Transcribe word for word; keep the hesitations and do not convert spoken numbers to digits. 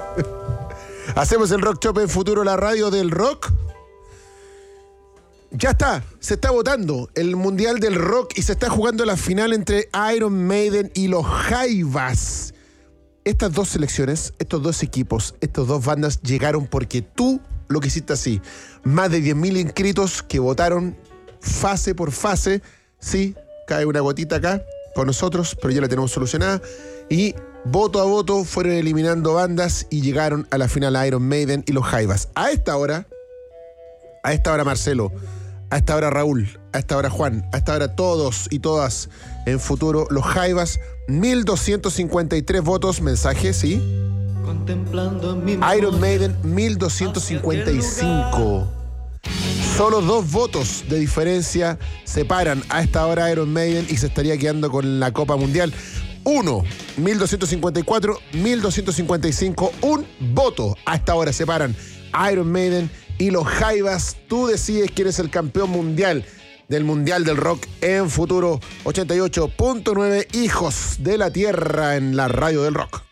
Hacemos el Rock Shop en Futuro, la radio del rock. Ya está, se está votando el Mundial del Rock y se está jugando la final entre Iron Maiden y los Jaivas. Estas dos selecciones, estos dos equipos, estas dos bandas llegaron porque tú lo que hiciste así. Más de diez mil inscritos que votaron fase por fase. Sí, cae una gotita acá con nosotros, pero ya la tenemos solucionada. Y voto a voto fueron eliminando bandas y llegaron a la final Iron Maiden y los Jaivas. A esta hora, a esta hora Marcelo, a esta hora Raúl, a esta hora Juan, a esta hora todos y todas en Futuro, los Jaivas, mil doscientos cincuenta y tres votos, mensaje, ¿sí? Iron Maiden, mil doscientos cincuenta y cinco. Solo dos votos de diferencia separan a esta hora Iron Maiden y se estaría quedando con la Copa Mundial. Uno, mil doscientos cincuenta y cuatro, mil doscientos cincuenta y cinco, un voto a esta hora separan Iron Maiden y los Jaivas. Tú decides quién es el campeón mundial del Mundial del Rock en Futuro ochenta y ocho punto nueve, Hijos de la Tierra en la radio del rock.